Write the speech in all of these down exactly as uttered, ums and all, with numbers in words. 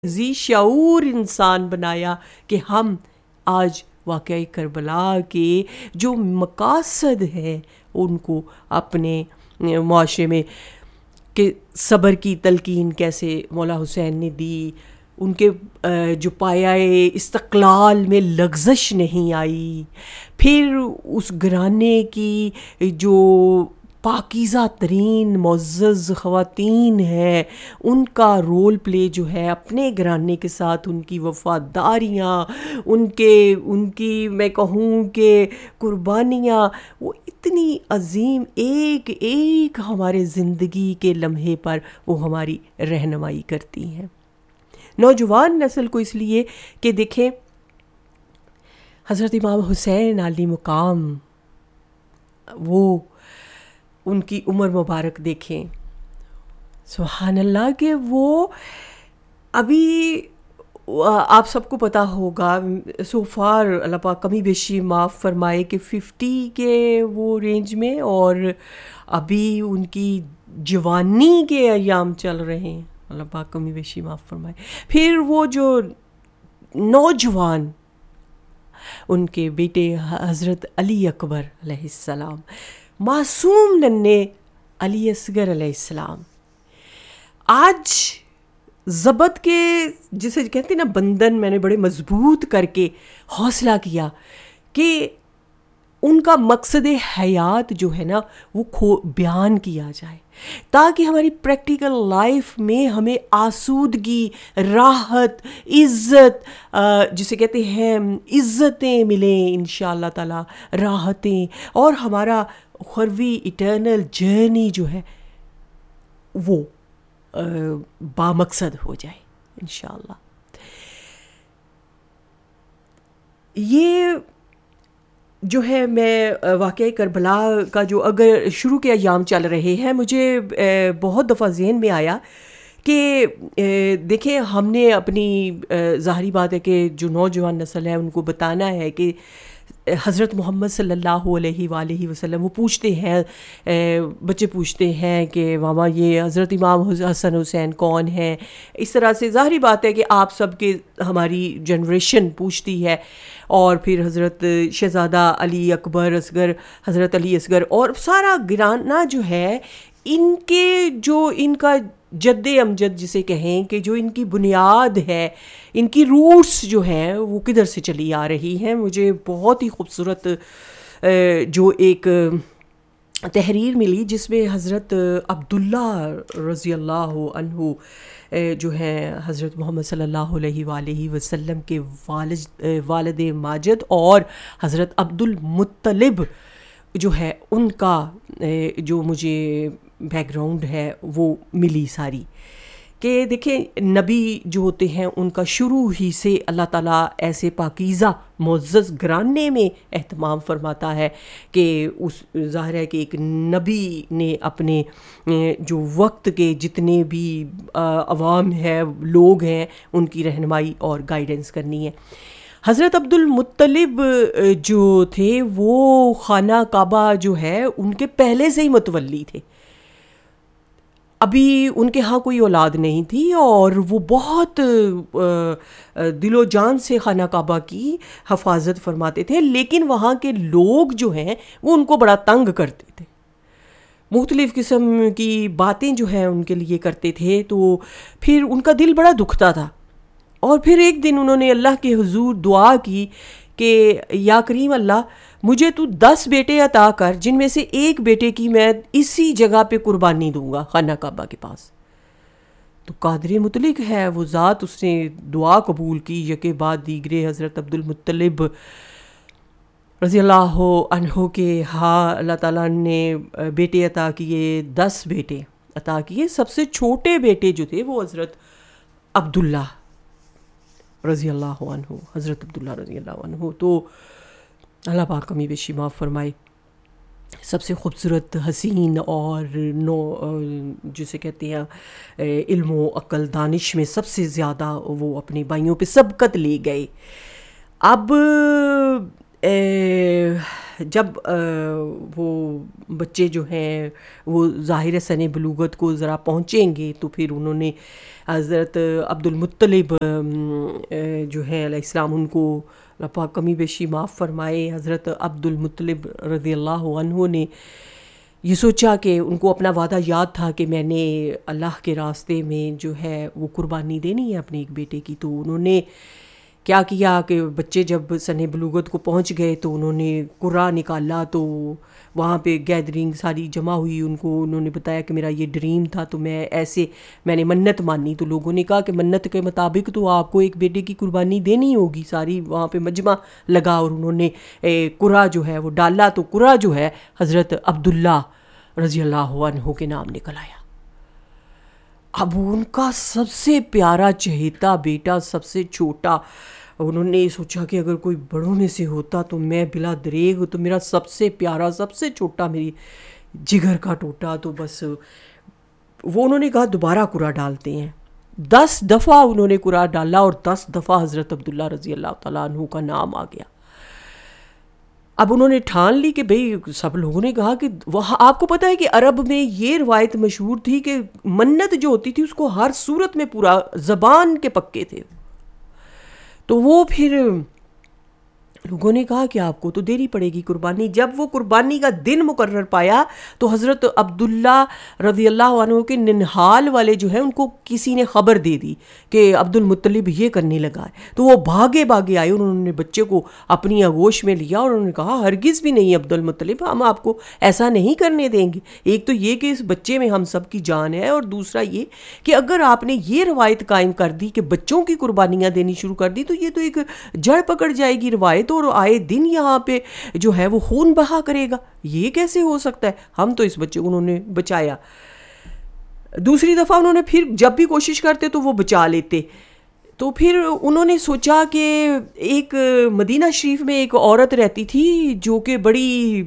ذی شعور انسان بنایا کہ ہم آج واقعی کربلا کے جو مقاصد ہیں ان کو اپنے معاشرے میں کہ صبر کی تلقین کیسے مولا حسین نے دی، ان کے جو پایۂ استقلال میں لغزش نہیں آئی، پھر اس گھرانے کی جو پاکیزہ ترین معزز خواتین ہیں ان کا رول پلے جو ہے اپنے گھرانے کے ساتھ، ان کی وفاداریاں، ان کے ان کی میں کہوں کہ قربانیاں، وہ اتنی عظیم، ایک ایک ہمارے زندگی کے لمحے پر وہ ہماری رہنمائی کرتی ہیں نوجوان نسل کو، اس لیے کہ دیکھیں حضرت امام حسین علی مقام، وہ ان کی عمر مبارک دیکھیں، سبحان اللہ، کہ وہ ابھی آپ سب کو پتہ ہوگا سو فار اللہ پاک کمی بیشی معاف فرمائے کہ ففٹی کے وہ رینج میں، اور ابھی ان کی جوانی کے ایام چل رہے ہیں، اللہ پاک کمی بیشی معاف فرمائے. پھر وہ جو نوجوان ان کے بیٹے حضرت علی اکبر علیہ السلام، معصوم ننھے علی اصغر علیہ السلام، آج ضبط کے جسے کہتے ہیں نا بندھن میں نے بڑے مضبوط کر کے حوصلہ کیا کہ ان کا مقصد حیات جو ہے نا وہ کھو بیان کیا جائے، تاکہ ہماری پریکٹیکل لائف میں ہمیں آسودگی، راحت، عزت، جسے کہتے ہیں عزتیں ملیں انشاءاللہ تعالی، راحتیں، اور ہمارا اخروی ایٹرنل جرنی جو ہے وہ بامقصد ہو جائے انشاءاللہ. یہ جو ہے میں واقعہ کربلا کا جو اگر شروع کے ایام چل رہے ہیں، مجھے بہت دفعہ ذہن میں آیا کہ دیکھیں ہم نے اپنی ظاہری بات ہے کہ جو نوجوان نسل ہے ان کو بتانا ہے کہ حضرت محمد صلی اللہ علیہ وآلہ وسلم، وہ پوچھتے ہیں، بچے پوچھتے ہیں کہ ماما یہ حضرت امام حسن حسین کون ہیں، اس طرح سے ظاہری بات ہے کہ آپ سب کے ہماری جنریشن پوچھتی ہے، اور پھر حضرت شہزادہ علی اکبر اصغر، حضرت علی اصغر، اور سارا گھرانہ جو ہے ان کے جو ان کا جد امجد جسے کہیں کہ جو ان کی بنیاد ہے، ان کی روٹس جو ہیں وہ کدھر سے چلی آ رہی ہیں. مجھے بہت ہی خوبصورت جو ایک تحریر ملی جس میں حضرت عبداللہ رضی اللہ عنہ جو ہیں حضرت محمد صلی اللہ علیہ وآلہ وسلم کے والد والد ماجد، اور حضرت عبد المطلب جو ہے ان کا جو مجھے بیک گراؤنڈ ہے وہ ملی ساری، کہ دیکھیں نبی جو ہوتے ہیں ان کا شروع ہی سے اللہ تعالیٰ ایسے پاکیزہ معزز گھرانے میں اہتمام فرماتا ہے کہ اس ظاہر ہے کہ ایک نبی نے اپنے جو وقت کے جتنے بھی عوام ہیں، لوگ ہیں، ان کی رہنمائی اور گائیڈنس کرنی ہے. حضرت عبد المطلب جو تھے وہ خانہ کعبہ جو ہے ان کے پہلے سے ہی متولی تھے، ابھی ان کے ہاں کوئی اولاد نہیں تھی، اور وہ بہت دل و جان سے خانہ کعبہ کی حفاظت فرماتے تھے، لیکن وہاں کے لوگ جو ہیں وہ ان کو بڑا تنگ کرتے تھے، مختلف قسم کی باتیں جو ہیں ان کے لیے کرتے تھے، تو پھر ان کا دل بڑا دکھتا تھا. اور پھر ایک دن انہوں نے اللہ کے حضور دعا کی کہ یا کریم اللہ، مجھے تو دس بیٹے عطا کر جن میں سے ایک بیٹے کی میں اسی جگہ پہ قربانی دوں گا خانہ کعبہ کے پاس. تو قادر مطلق ہے وہ ذات، اس نے دعا قبول کی، یکے بعد دیگرے حضرت عبد المطلب رضی اللہ عنہ کے ہاں اللہ تعالیٰ نے بیٹے عطا کیے، دس بیٹے عطا کیے. سب سے چھوٹے بیٹے جو تھے وہ حضرت عبداللہ رضی اللہ عنہ، حضرت عبداللہ رضی اللہ عنہ. تو اللہ پاک کمی بیشی معاف فرمائے، سب سے خوبصورت، حسین، اور نو جسے کہتے ہیں علم و عقل دانش میں سب سے زیادہ وہ اپنے بھائیوں پہ سبقت لے گئے. اب جب وہ بچے جو ہیں وہ ظاہر سن بلوغت کو ذرا پہنچیں گے تو پھر انہوں نے حضرت عبد المطلب جو ہیں علیہ السلام، ان کو اللہ پاک کمی بیشی معاف فرمائے، حضرت عبد المطلب رضی اللہ عنہ نے یہ سوچا کہ ان کو اپنا وعدہ یاد تھا کہ میں نے اللہ کے راستے میں جو ہے وہ قربانی دینی ہے اپنے ایک بیٹے کی. تو انہوں نے کیا کیا کہ بچے جب سن بلوغت کو پہنچ گئے تو انہوں نے قرہ نکالا. تو وہاں پہ گیدرنگ ساری جمع ہوئی، ان کو انہوں نے بتایا کہ میرا یہ ڈریم تھا، تو میں ایسے میں نے منت مانی. تو لوگوں نے کہا کہ منت کے مطابق تو آپ کو ایک بیٹے کی قربانی دینی ہوگی. ساری وہاں پہ مجمع لگا اور انہوں نے قرہ جو ہے وہ ڈالا. تو قرہ جو ہے حضرت عبداللہ رضی اللہ عنہ کے نام نکل آیا. اب ان کا سب سے پیارا چہیتا بیٹا، سب سے چھوٹا، انہوں نے سوچا کہ اگر کوئی بڑوں میں سے ہوتا تو میں بلا دریغ، تو میرا سب سے پیارا، سب سے چھوٹا، میری جگر کا ٹوٹا. تو بس وہ انہوں نے کہا دوبارہ قرہ ڈالتے ہیں. دس دفعہ انہوں نے قرہ ڈالا اور دس دفعہ حضرت عبداللہ رضی اللہ تعالیٰ عنہ کا نام آ گیا. اب انہوں نے ٹھان لی کہ بھئی سب لوگوں نے کہا کہ وہاں آپ کو پتہ ہے کہ عرب میں یہ روایت مشہور تھی کہ منت جو ہوتی تھی اس کو ہر صورت میں پورا زبان کے پکے تھے. تو وہ پھر لوگوں نے کہا کہ آپ کو تو دینی پڑے گی قربانی. جب وہ قربانی کا دن مقرر پایا تو حضرت عبداللہ رضی اللہ عنہ کے ننہال والے جو ہیں ان کو کسی نے خبر دے دی کہ عبد المطلب یہ کرنے لگا ہے. تو وہ بھاگے بھاگے آئے، انہوں نے بچے کو اپنی آغوش میں لیا اور انہوں نے کہا ہرگز بھی نہیں عبد المطلب، ہم آپ کو ایسا نہیں کرنے دیں گے. ایک تو یہ کہ اس بچے میں ہم سب کی جان ہے، اور دوسرا یہ کہ اگر آپ نے یہ روایت قائم کر دی کہ بچوں کی قربانیاں دینی شروع کر دی تو یہ تو ایک جڑ پکڑ جائے گی روایت، اور آئے دن یہاں پہ جو ہے وہ خون بہا کرے گا. یہ کیسے ہو سکتا ہے؟ ہم تو اس بچے کو انہوں نے بچایا. دوسری دفعہ انہوں نے پھر جب بھی کوشش کرتے تو وہ بچا لیتے. تو پھر انہوں نے سوچا کہ ایک مدینہ شریف میں ایک عورت رہتی تھی جو کہ بڑی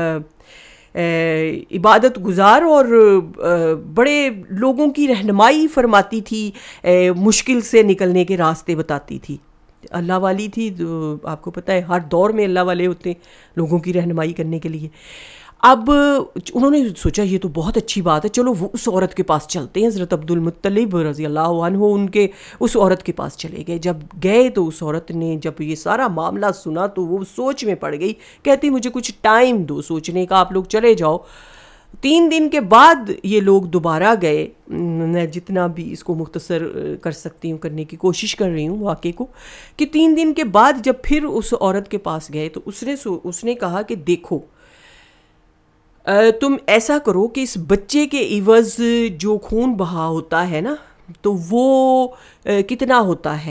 عبادت گزار اور بڑے لوگوں کی رہنمائی فرماتی تھی، مشکل سے نکلنے کے راستے بتاتی تھی، اللہ والی تھی. تو آپ کو پتہ ہے ہر دور میں اللہ والے ہوتے ہیں لوگوں کی رہنمائی کرنے کے لیے. اب انہوں نے سوچا یہ تو بہت اچھی بات ہے، چلو وہ اس عورت کے پاس چلتے ہیں. حضرت عبد المطلب رضی اللہ عنہ ان کے اس عورت کے پاس چلے گئے. جب گئے تو اس عورت نے جب یہ سارا معاملہ سنا تو وہ سوچ میں پڑ گئی، کہتی مجھے کچھ ٹائم دو سوچنے کا، آپ لوگ چلے جاؤ. تین دن کے بعد یہ لوگ دوبارہ گئے. میں جتنا بھی اس کو مختصر کر سکتی ہوں کرنے کی کوشش کر رہی ہوں واقعے کو، کہ تین دن کے بعد جب پھر اس عورت کے پاس گئے تو اس نے اس نے کہا کہ دیکھو تم ایسا کرو کہ اس بچے کے عوض جو خون بہا ہوتا ہے نا تو وہ کتنا ہوتا ہے،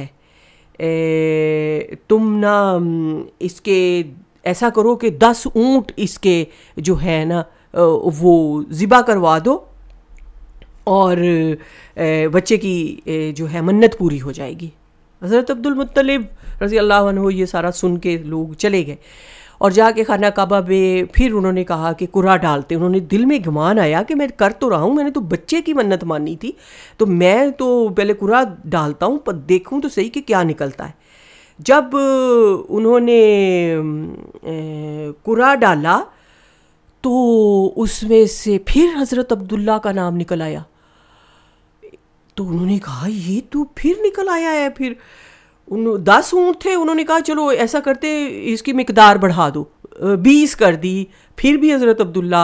تم نا اس کے ایسا کرو کہ دس اونٹ اس کے جو ہے نا وہ ذبح کروا دو اور بچے کی جو ہے منت پوری ہو جائے گی. حضرت عبد المطلب رضی اللہ عنہ یہ سارا سن کے لوگ چلے گئے اور جا کے خانہ کعبہ میں پھر انہوں نے کہا کہ قرہ ڈالتے. انہوں نے دل میں گمان آیا کہ میں کر تو رہا ہوں، میں نے تو بچے کی منت مانی تھی، تو میں تو پہلے قرہ ڈالتا ہوں پر دیکھوں تو صحیح کہ کیا نکلتا ہے. جب انہوں نے قرہ ڈالا تو اس میں سے پھر حضرت عبداللہ کا نام نکل آیا. تو انہوں نے کہا یہ تو پھر نکل آیا ہے. پھر دس اونٹ تھے، انہوں نے کہا چلو ایسا کرتے اس کی مقدار بڑھا دو، بیس کر دی. پھر بھی حضرت عبداللہ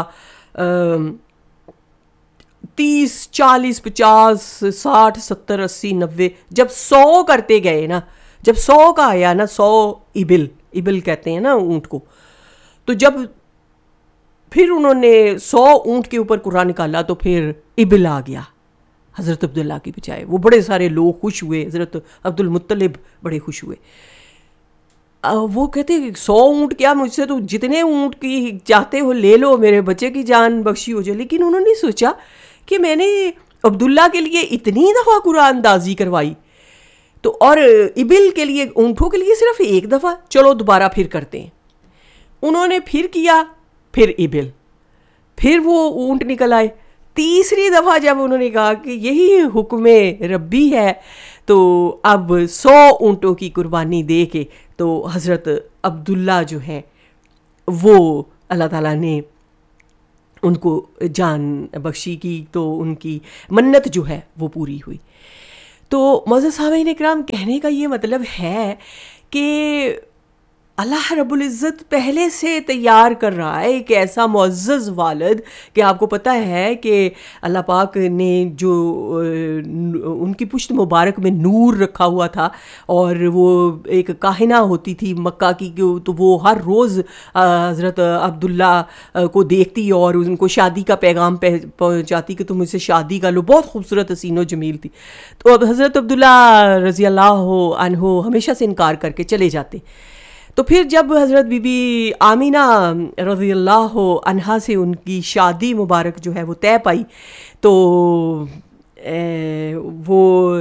تیس، چالیس، پچاس، ساٹھ، ستر، اسی، نوے، جب سو کرتے گئے نا، جب سو کا آیا نا، سو ابل ابل کہتے ہیں نا اونٹ کو، تو جب پھر انہوں نے سو اونٹ کے اوپر قرآن نکالا تو پھر ابل آ گیا حضرت عبداللہ کی بجائے. وہ بڑے سارے لوگ خوش ہوئے، حضرت عبد المطلب بڑے خوش ہوئے. وہ کہتے ہیں سو اونٹ کیا، مجھ سے تو جتنے اونٹ کی چاہتے ہو لے لو، میرے بچے کی جان بخشی ہو جائے. لیکن انہوں نے سوچا کہ میں نے عبداللہ کے لیے اتنی دفعہ قرآن اندازی کروائی تو اور ابل کے لیے، اونٹوں کے لیے صرف ایک دفعہ، چلو دوبارہ پھر کرتے ہیں. انہوں نے پھر کیا، پھر ابل، پھر وہ اونٹ نکل آئے. تیسری دفعہ جب انہوں نے کہا کہ یہی حکم ربی ہے تو اب سو اونٹوں کی قربانی دے کے تو حضرت عبداللہ جو ہیں وہ اللہ تعالیٰ نے ان کو جان بخشی کی تو ان کی منت جو ہے وہ پوری ہوئی. تو معزز سامعین اکرام، کہنے کا یہ مطلب ہے کہ اللہ رب العزت پہلے سے تیار کر رہا ہے ایک ایسا معزز والد کہ آپ کو پتہ ہے کہ اللہ پاک نے جو ان کی پشت مبارک میں نور رکھا ہوا تھا، اور وہ ایک کاہنہ ہوتی تھی مکہ کی، تو وہ ہر روز حضرت عبداللہ کو دیکھتی اور ان کو شادی کا پیغام پہنچاتی کہ تم اسے شادی کا لو، بہت خوبصورت حسین و جمیل تھی. تو اب حضرت عبداللہ رضی اللہ عنہ ہمیشہ سے انکار کر کے چلے جاتے. تو پھر جب حضرت بی بی آمینہ رضی اللہ عنہا سے ان کی شادی مبارک جو ہے وہ طے پائی، تو وہ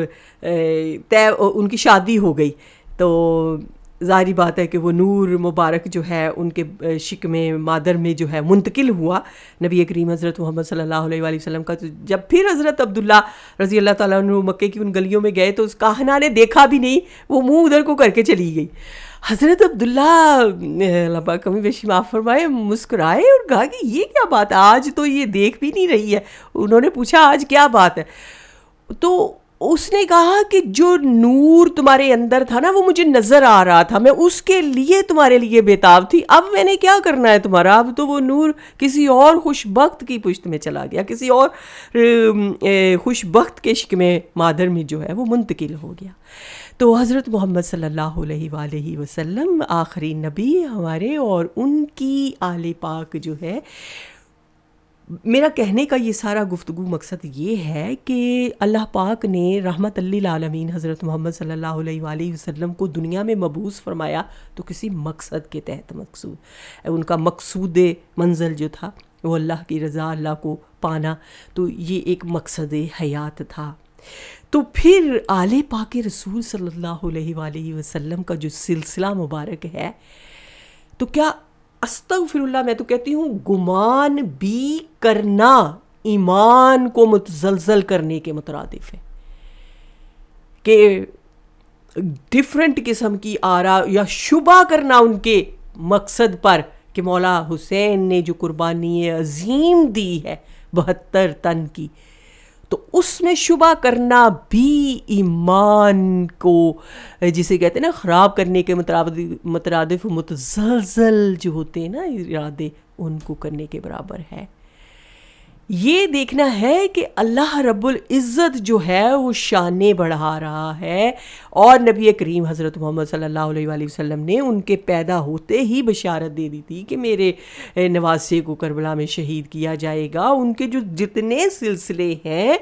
طے ان کی شادی ہو گئی. تو ظاہری بات ہے کہ وہ نور مبارک جو ہے ان کے شکم مادر میں جو ہے منتقل ہوا نبی کریم حضرت محمد صلی اللہ علیہ وآلہ وسلم کا. تو جب پھر حضرت عبداللہ رضی اللہ تعالیٰ عنہ مکے کی ان گلیوں میں گئے تو اس کاہنہ نے دیکھا بھی نہیں، وہ منہ ادھر کو کر کے چلی گئی. حضرت عبداللہ اللہ پاک کمی بیشی معاف فرمائے مسکرائے اور کہا کہ یہ کیا بات ہے، آج تو یہ دیکھ بھی نہیں رہی ہے. انہوں نے پوچھا آج کیا بات ہے؟ تو اس نے کہا کہ جو نور تمہارے اندر تھا نا وہ مجھے نظر آ رہا تھا، میں اس کے لیے تمہارے لیے بےتاب تھی. اب میں نے کیا کرنا ہے تمہارا، اب تو وہ نور کسی اور خوش بخت کی پشت میں چلا گیا، کسی اور خوش بخت کے شکم مادر میں جو ہے وہ منتقل ہو گیا. تو حضرت محمد صلی اللہ علیہ وآلہ وسلم آخری نبی ہمارے، اور ان کی آل پاک جو ہے، میرا کہنے کا یہ سارا گفتگو مقصد یہ ہے کہ اللہ پاک نے رحمت للعالمین حضرت محمد صلی اللہ علیہ وآلہ وسلم کو دنیا میں مبعوث فرمایا تو کسی مقصد کے تحت مقصود، ان کا مقصود منزل جو تھا وہ اللہ کی رضا، اللہ کو پانا، تو یہ ایک مقصد حیات تھا. تو پھر آل پاک رسول صلی اللہ علیہ وآلہ وسلم کا جو سلسلہ مبارک ہے، تو کیا استغفر اللہ، میں تو کہتی ہوں گمان بھی کرنا ایمان کو متزلزل کرنے کے مترادف ہے، کہ ڈیفرنٹ قسم کی آرا یا شبہ کرنا ان کے مقصد پر کہ مولا حسین نے جو قربانی عظیم دی ہے بہتر تن کی، تو اس میں شبہ کرنا بھی ایمان کو جسے کہتے ہیں نا خراب کرنے کے مترادف متزلزل جو ہوتے ہیں نا ارادے، ان کو کرنے کے برابر ہے. یہ دیکھنا ہے کہ اللہ رب العزت جو ہے وہ شانیں بڑھا رہا ہے، اور نبی کریم حضرت محمد صلی اللہ علیہ وآلہ وسلم نے ان کے پیدا ہوتے ہی بشارت دے دی تھی کہ میرے نواسے کو کربلا میں شہید کیا جائے گا. ان کے جو جتنے سلسلے ہیں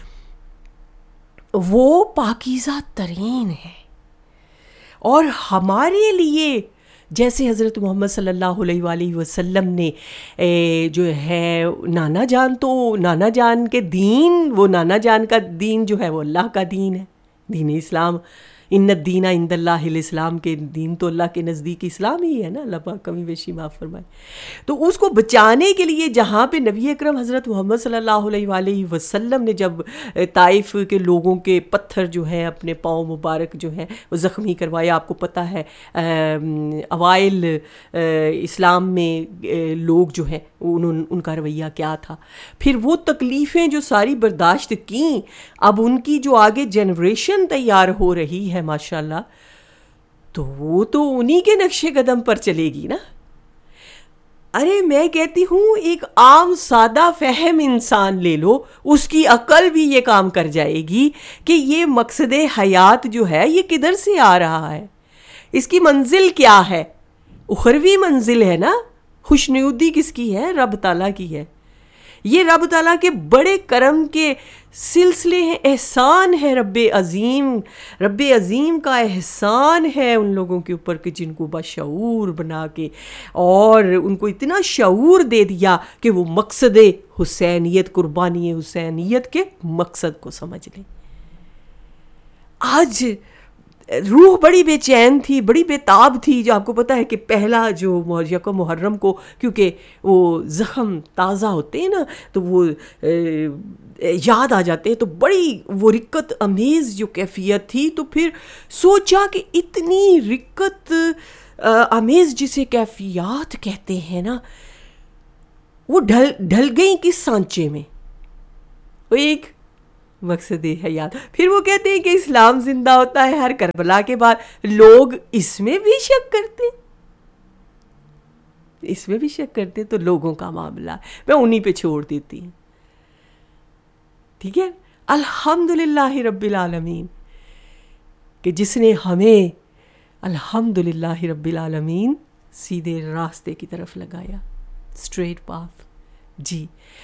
وہ پاکیزہ ترین ہیں، اور ہمارے لیے جیسے حضرت محمد صلی اللہ علیہ وآلہ وسلم نے جو ہے نانا جان، تو نانا جان کے دین، وہ نانا جان کا دین جو ہے وہ اللہ کا دین ہے، دین اسلام. ان الدین عند اللہ الاسلام، کے دین تو اللہ کے نزدیک اسلام ہی ہے نا، اللہ پاک کمی بیشی معاف فرمائے. تو اس کو بچانے کے لیے جہاں پہ نبی اکرم حضرت محمد صلی اللہ علیہ وآلہ وسلم نے جب طائف کے لوگوں کے پتھر جو ہیں اپنے پاؤں مبارک جو ہیں وہ زخمی کروایا، آپ کو پتہ ہے اوائل اسلام میں لوگ جو ہیں انہوں ان کا رویہ کیا تھا. پھر وہ تکلیفیں جو ساری برداشت کیں، اب ان کی جو آگے جنریشن تیار ہو رہی ہے ماشاءاللہ، تو وہ تو انہی کے نقش قدم پر چلے گی نا. ارے میں کہتی ہوں ایک عام سادہ فہم انسان لے لو، اس کی عقل بھی یہ کام کر جائے گی کہ یہ مقصد حیات جو ہے یہ کدھر سے آ رہا ہے، اس کی منزل کیا ہے. اخروی منزل ہے نا، خوشنودی کس کی ہے؟ رب تعالیٰ کی ہے. یہ رب تعالیٰ کے بڑے کرم کے سلسلے ہیں، احسان ہے رب عظیم، رب عظیم کا احسان ہے ان لوگوں کے اوپر کہ جن کو بشعور بنا کے اور ان کو اتنا شعور دے دیا کہ وہ مقصد حسینیت، قربانی حسینیت کے مقصد کو سمجھ لیں. آج روح بڑی بے چین تھی، بڑی بے تاب تھی، جو آپ کو پتہ ہے کہ پہلا جو یکم محرم کو کیونکہ وہ زخم تازہ ہوتے ہیں نا تو وہ یاد آ جاتے ہیں، تو بڑی وہ رقت امیز جو کیفیت تھی. تو پھر سوچا کہ اتنی رقت آمیز جسے کیفیات کہتے ہیں نا، وہ ڈھل ڈھل گئیں کس سانچے میں، وہ ایک مقصد حیات. پھر وہ کہتے ہیں کہ اسلام زندہ ہوتا ہے ہر کربلا کے بعد. لوگ اس میں بھی شک کرتے اس میں بھی شک کرتے تو لوگوں کا معاملہ میں انہی پہ چھوڑ دیتی ہوں. ٹھیک ہے، الحمدللہ رب العالمین کہ جس نے ہمیں الحمدللہ رب العالمین سیدھے راستے کی طرف لگایا، اسٹریٹ پاتھ. جی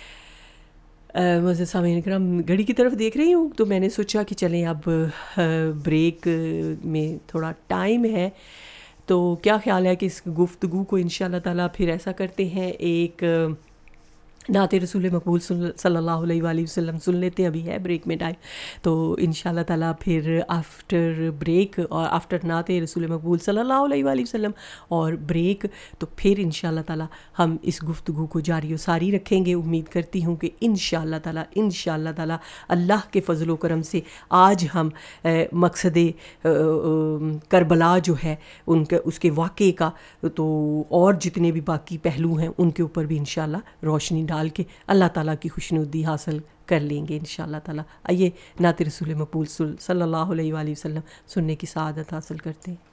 معزز سامعین کرام، گھڑی کی طرف دیکھ رہی ہوں تو میں نے سوچا کہ چلیں اب بریک میں تھوڑا ٹائم ہے، تو کیا خیال ہے کہ اس گفتگو کو انشاءاللہ تعالیٰ پھر ایسا کرتے ہیں، ایک نعت رسول مقبول صلی اللہ علیہ وآلہ وسلم سن لیتے ہیں. ابھی ہے بریک میں ٹائم، تو انشاءاللہ تعالیٰ پھر آفٹر بریک اور آفٹر نعت رسول مقبول صلی اللہ علیہ وآلہ وسلم اور بریک، تو پھر انشاءاللہ تعالیٰ ہم اس گفتگو کو جاری و ساری رکھیں گے. امید کرتی ہوں کہ انشاءاللہ تعالیٰ انشاءاللہ تعالیٰ اللہ کے فضل و کرم سے آج ہم مقصد کربلا جو ہے ان کے اس کے واقعے کا تو اور جتنے بھی باقی پہلو ہیں ان کے اوپر بھی انشاءاللہ روشنی ڈال کے اللہ تعالیٰ کی خوشنودی حاصل کر لیں گے انشاءاللہ تعالیٰ. آئیے نعت رسول مقبول صلی اللہ علیہ وآلہ وسلم سننے کی سعادت حاصل کرتے ہیں.